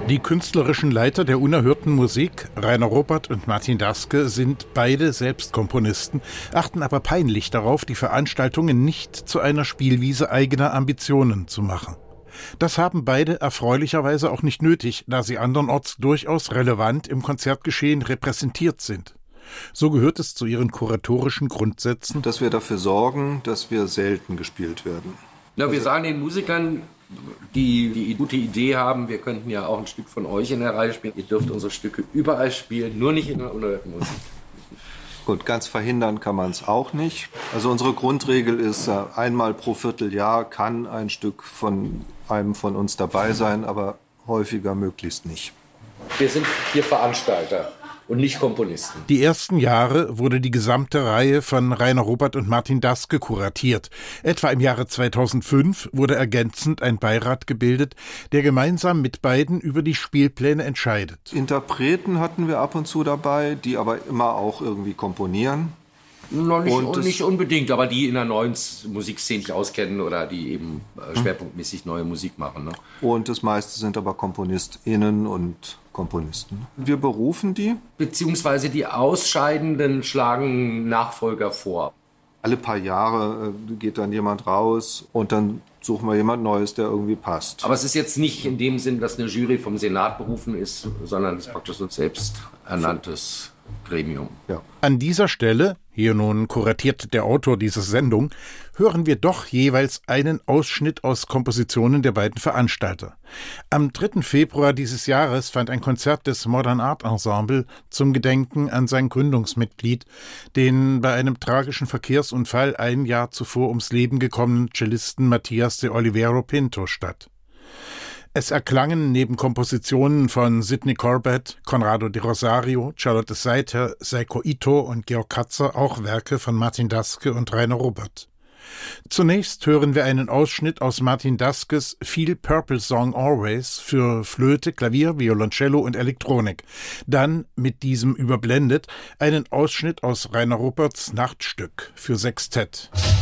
Die künstlerischen Leiter der unerhörten Musik, Rainer Robert und Martin Daske, sind beide selbst Komponisten, achten aber peinlich darauf, die Veranstaltungen nicht zu einer Spielwiese eigener Ambitionen zu machen. Das haben beide erfreulicherweise auch nicht nötig, da sie andernorts durchaus relevant im Konzertgeschehen repräsentiert sind. So gehört es zu ihren kuratorischen Grundsätzen, dass wir dafür sorgen, dass wir selten gespielt werden. Na, wir sagen den Musikern, die gute Idee haben, wir könnten ja auch ein Stück von euch in der Reihe spielen. Ihr dürft unsere Stücke überall spielen, nur nicht in der unerhörten Musik. Gut, ganz verhindern kann man es auch nicht. Also unsere Grundregel ist, einmal pro Vierteljahr kann ein Stück von einem von uns dabei sein, aber häufiger möglichst nicht. Wir sind hier Veranstalter und nicht Komponisten. Die ersten Jahre wurde die gesamte Reihe von Rainer Robert und Martin Daske kuratiert. Etwa im Jahre 2005 wurde ergänzend ein Beirat gebildet, der gemeinsam mit beiden über die Spielpläne entscheidet. Interpreten hatten wir ab und zu dabei, die aber immer auch irgendwie komponieren. Nicht unbedingt, aber die in der neuen Musikszene sich auskennen oder die eben schwerpunktmäßig neue Musik machen. Ne? Und das meiste sind aber KomponistInnen und Komponisten. Wir berufen die. Beziehungsweise die Ausscheidenden schlagen Nachfolger vor. Alle paar Jahre geht dann jemand raus und dann suchen wir jemand Neues, der irgendwie passt. Aber es ist jetzt nicht in dem Sinn, dass eine Jury vom Senat berufen ist, sondern es ist praktisch so ein selbst ernanntes Gremium. Ja. An dieser Stelle, hier nun kuratiert der Autor dieser Sendung, hören wir doch jeweils einen Ausschnitt aus Kompositionen der beiden Veranstalter. Am 3. Februar dieses Jahres fand ein Konzert des Modern Art Ensemble zum Gedenken an sein Gründungsmitglied, den bei einem tragischen Verkehrsunfall ein Jahr zuvor ums Leben gekommenen Cellisten Matías de Oliveira Pinto statt. Es erklangen neben Kompositionen von Sidney Corbett, Conrado de Rosario, Charlotte Seither, Seiko Ito und Georg Katzer auch Werke von Martin Daske und Rainer Robert. Zunächst hören wir einen Ausschnitt aus Martin Daskes Feel Purple Song Always für Flöte, Klavier, Violoncello und Elektronik. Dann, mit diesem überblendet, einen Ausschnitt aus Rainer Roberts Nachtstück für Sextett.